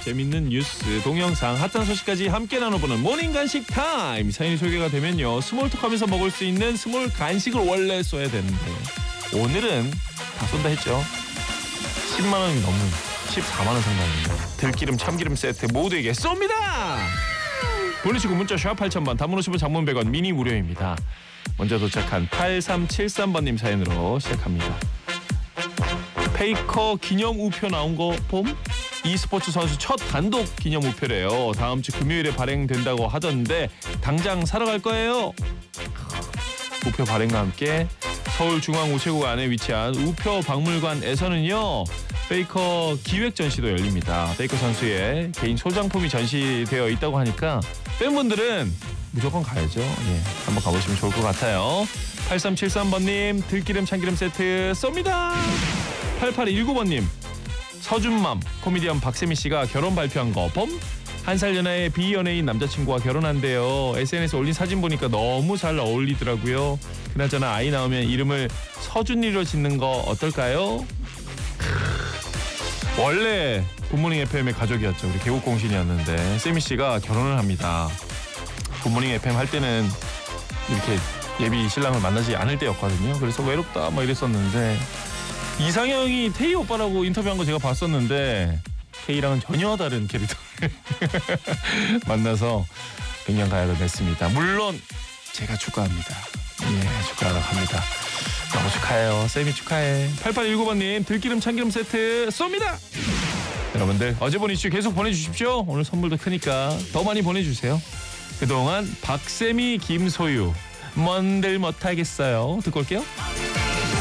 재밌는 뉴스, 동영상, 핫한 소식까지 함께 나눠보는 모닝 간식 타임. 사연이 소개가 되면요, 스몰톡하면서 먹을 수 있는 스몰 간식을 원래 써야 되는데 오늘은 다 쏜다 했죠. 10만 원이 넘는 14만 원 상당입니다. 들기름, 참기름 세트 모두에게 쏩니다. 보내시고 문자 샵 8000번, 단문 50원, 장문 100원, 미니 무료입니다. 먼저 도착한 8373번님 사연으로 시작합니다. 페이커 기념 우표 나온 거 봄? e스포츠 선수 첫 단독 기념 우표래요. 다음 주 금요일에 발행된다고 하던데 당장 사러 갈 거예요. 우표 발행과 함께 서울중앙우체국 안에 위치한 우표 박물관에서는요, 페이커 기획 전시도 열립니다. 페이커 선수의 개인 소장품이 전시되어 있다고 하니까 팬분들은 무조건 가야죠. 예, 한번 가보시면 좋을 것 같아요. 8373번님 들기름 참기름 세트 쏩니다. 8819번님 서준맘 코미디언 박세미 씨가 결혼 발표한 거 봄? 한 살 연하의 비연예인 남자친구와 결혼한대요. SNS에 올린 사진 보니까 너무 잘 어울리더라고요. 그나저나 아이 나오면 이름을 서준이로 짓는 거 어떨까요? 원래 굿모닝 FM의 가족이었죠. 우리 개국공신이었는데 세미 씨가 결혼을 합니다. 굿모닝 FM 할 때는 이렇게 예비 신랑을 만나지 않을 때였거든요. 그래서 외롭다 뭐 이랬었는데 이상형이 태희 오빠라고 인터뷰한 거 제가 봤었는데 태희랑은 전혀 다른 캐릭터를 만나서 백년 가야를 냈습니다. 물론 제가 축하합니다. 예, 축하하러 갑니다. 너무 축하해요. 세미 축하해. 8819번님 들기름 참기름 세트 쏩니다. 여러분들 어제 본 이슈 계속 보내주십시오. 오늘 선물도 크니까 더 많이 보내주세요. 그동안 박세미 김소유 뭔들 못하겠어요. 듣고 올게요.